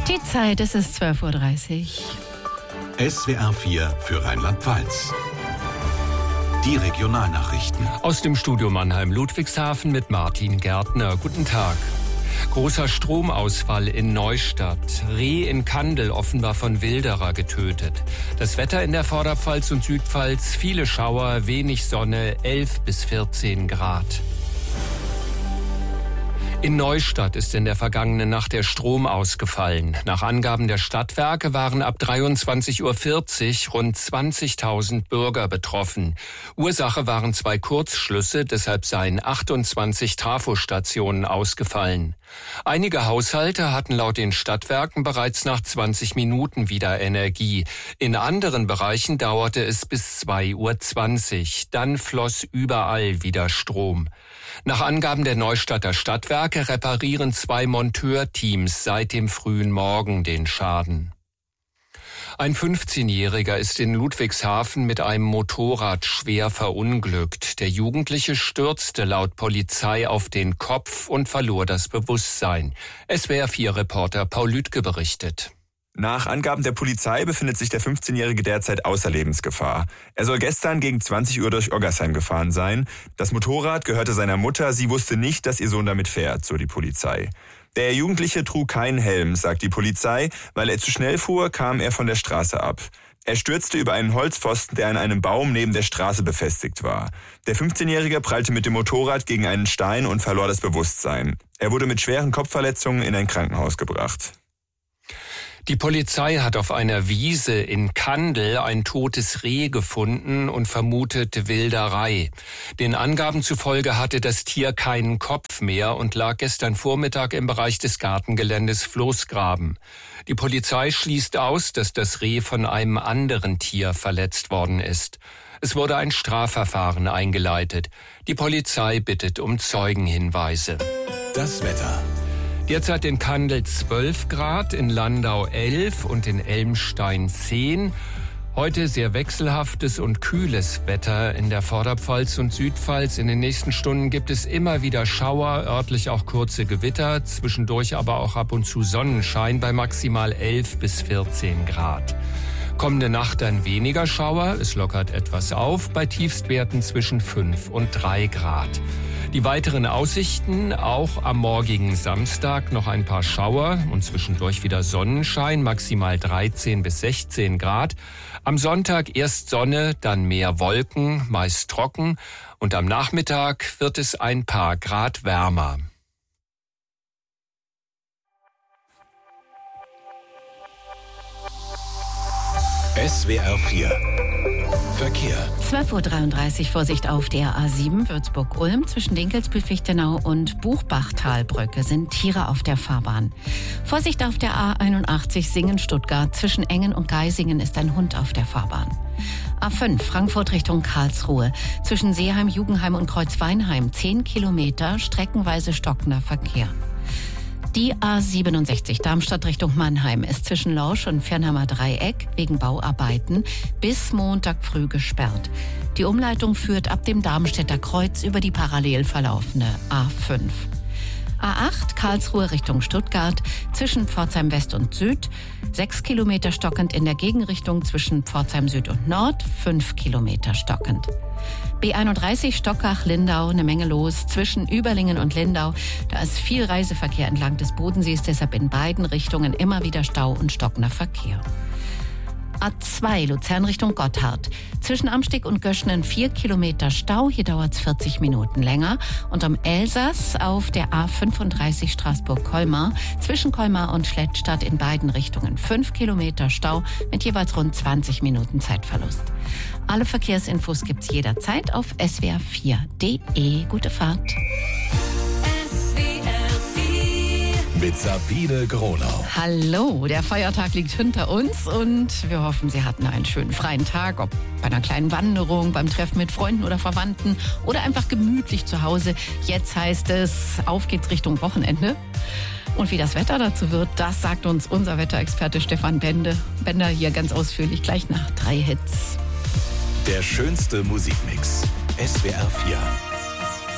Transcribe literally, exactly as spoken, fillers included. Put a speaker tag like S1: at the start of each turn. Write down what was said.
S1: Die Zeit, es ist zwölf Uhr dreißig.
S2: S W R vier für Rheinland-Pfalz. Die Regionalnachrichten.
S3: Aus dem Studio Mannheim-Ludwigshafen mit Martin Gärtner. Guten Tag. Großer Stromausfall in Neustadt. Reh in Kandel offenbar von Wilderer getötet. Das Wetter in der Vorderpfalz und Südpfalz, viele Schauer, wenig Sonne, elf bis vierzehn Grad. In Neustadt ist in der vergangenen Nacht der Strom ausgefallen. Nach Angaben der Stadtwerke waren ab dreiundzwanzig Uhr vierzig rund zwanzigtausend Bürger betroffen. Ursache waren zwei Kurzschlüsse, deshalb seien achtundzwanzig Trafostationen ausgefallen. Einige Haushalte hatten laut den Stadtwerken bereits nach zwanzig Minuten wieder Energie. In anderen Bereichen dauerte es bis zwei Uhr zwanzig. Dann floss überall wieder Strom. Nach Angaben der Neustadter Stadtwerke reparieren zwei Monteurteams seit dem frühen Morgen den Schaden. Ein fünfzehnjähriger ist in Ludwigshafen mit einem Motorrad schwer verunglückt. Der Jugendliche stürzte laut Polizei auf den Kopf und verlor das Bewusstsein. S W R vier Reporter Paul Lüdke berichtet.
S4: Nach Angaben der Polizei befindet sich der fünfzehnjährige derzeit außer Lebensgefahr. Er soll gestern gegen zwanzig Uhr durch Oggersheim gefahren sein. Das Motorrad gehörte seiner Mutter. Sie wusste nicht, dass ihr Sohn damit fährt, so die Polizei. Der Jugendliche trug keinen Helm, sagt die Polizei. Weil er zu schnell fuhr, kam er von der Straße ab. Er stürzte über einen Holzpfosten, der an einem Baum neben der Straße befestigt war. Der fünfzehnjährige prallte mit dem Motorrad gegen einen Stein und verlor das Bewusstsein. Er wurde mit schweren Kopfverletzungen in ein Krankenhaus gebracht.
S3: Die Polizei hat auf einer Wiese in Kandel ein totes Reh gefunden und vermutet Wilderei. Den Angaben zufolge hatte das Tier keinen Kopf mehr und lag gestern Vormittag im Bereich des Gartengeländes Floßgraben. Die Polizei schließt aus, dass das Reh von einem anderen Tier verletzt worden ist. Es wurde ein Strafverfahren eingeleitet. Die Polizei bittet um Zeugenhinweise.
S2: Das Wetter.
S3: Derzeit in Kandel zwölf Grad, in Landau elf und in Elmstein zehn. Heute sehr wechselhaftes und kühles Wetter in der Vorderpfalz und Südpfalz. In den nächsten Stunden gibt es immer wieder Schauer, örtlich auch kurze Gewitter, zwischendurch aber auch ab und zu Sonnenschein bei maximal elf bis vierzehn Grad. Kommende Nacht dann weniger Schauer, es lockert etwas auf, bei Tiefstwerten zwischen fünf und drei Grad. Die weiteren Aussichten, auch am morgigen Samstag noch ein paar Schauer und zwischendurch wieder Sonnenschein, maximal dreizehn bis sechzehn Grad. Am Sonntag erst Sonne, dann mehr Wolken, meist trocken und am Nachmittag wird es ein paar Grad wärmer.
S2: S W R vier Verkehr.
S1: zwölf Uhr dreiunddreißig, Vorsicht auf der A sieben Würzburg-Ulm. Zwischen Dinkelsbühl-Fichtenau und Buchbachtalbrücke sind Tiere auf der Fahrbahn. Vorsicht auf der A einundachtzig Singen-Stuttgart. Zwischen Engen und Geisingen ist ein Hund auf der Fahrbahn. A fünf Frankfurt Richtung Karlsruhe. Zwischen Seeheim, Jugendheim und Kreuzweinheim zehn Kilometer, streckenweise stockender Verkehr. Die A siebenundsechzig Darmstadt Richtung Mannheim ist zwischen Lorsch und Viernheimer Dreieck wegen Bauarbeiten bis Montag früh gesperrt. Die Umleitung führt ab dem Darmstädter Kreuz über die parallel verlaufende A fünf. A acht Karlsruhe Richtung Stuttgart zwischen Pforzheim West und Süd, sechs Kilometer stockend in der Gegenrichtung zwischen Pforzheim Süd und Nord, fünf Kilometer stockend. B einunddreißig Stockach-Lindau, eine Menge los zwischen Überlingen und Lindau. Da ist viel Reiseverkehr entlang des Bodensees, deshalb in beiden Richtungen immer wieder Stau und stockender Verkehr. A zwei Luzern Richtung Gotthard. Zwischen Amsteg und Göschnen vier Kilometer Stau. Hier dauert es vierzig Minuten länger. Und am Elsass auf der A fünfunddreißig Straßburg-Colmar. Zwischen Colmar und Schlettstadt in beiden Richtungen fünf Kilometer Stau mit jeweils rund zwanzig Minuten Zeitverlust. Alle Verkehrsinfos gibt's jederzeit auf S W R vier punkt de. Gute Fahrt.
S2: Mit Sabine Gronau.
S1: Hallo, der Feiertag liegt hinter uns und wir hoffen, Sie hatten einen schönen freien Tag, ob bei einer kleinen Wanderung, beim Treffen mit Freunden oder Verwandten oder einfach gemütlich zu Hause. Jetzt heißt es, auf geht's Richtung Wochenende. Und wie das Wetter dazu wird, das sagt uns unser Wetterexperte Stefan Bende. Bender hier ganz ausführlich gleich nach drei Hits.
S2: Der schönste Musikmix. S W R vier.